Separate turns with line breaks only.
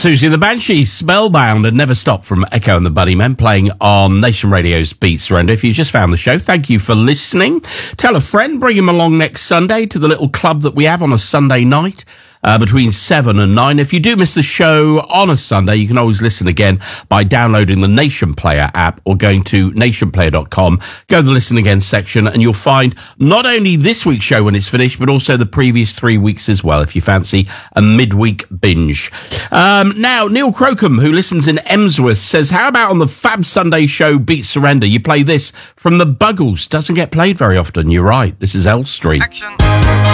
Susie and the Banshees, Spellbound, and Never Stop from Echo and the Bunnymen, playing on Nation Radio's Beat Surrender. If you just found the show, thank you for listening. Tell a friend, bring him along next Sunday to the little club that we have on a Sunday night. Between 7 and 9. If you do miss the show on a Sunday, you can always listen again by downloading the Nation Player app or going to nationplayer.com. Go to the Listen Again section and you'll find not only this week's show when it's finished, but also the previous 3 weeks as well, if you fancy a midweek binge. Now, Neil Crocombe, who listens in Emsworth, says, how about on the Fab Sunday show Beat Surrender? You play this from the Buggles. Doesn't get played very often. You're right. This is Elstree.
Action.